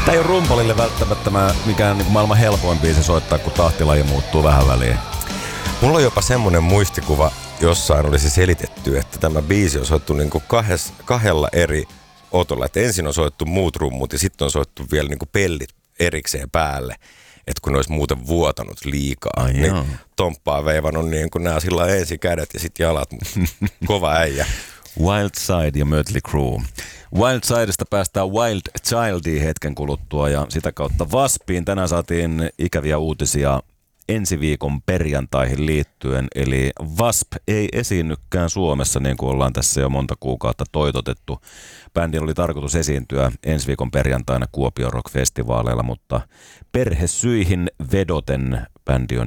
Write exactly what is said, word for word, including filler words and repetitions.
Tää ei ole rumpalille välttämättä mikään niin maailman helpoin biisi soittaa, kun tahtilaji muuttuu vähän väliin. Mulla on jopa semmonen muistikuva, jossain olisi selitetty, että tämä biisi on soittu niin kuin kahdes, kahdella eri otolla. Että ensin on soittu muut rummut ja sitten on soittu vielä niin kuin pellit erikseen päälle. Että kun ne olisi muuten vuotanut liikaa, Ai niin joo. Tomppaa veivannut niin kuin nämä sillä ensin kädet ja sitten jalat. Kova äijä. Wild Side ja Mötley Crüe. Wild Sidesta päästään Wild Childiin hetken kuluttua ja sitä kautta W A S Piin. Tänään saatiin ikäviä uutisia ensi viikon perjantaihin liittyen, eli W A S P ei esiinnykään Suomessa, niin kuin ollaan tässä jo monta kuukautta toitotettu. Bändin oli tarkoitus esiintyä ensi viikon perjantaina Kuopion Rock-festivaaleilla, mutta perhesyihin vedoten bändi on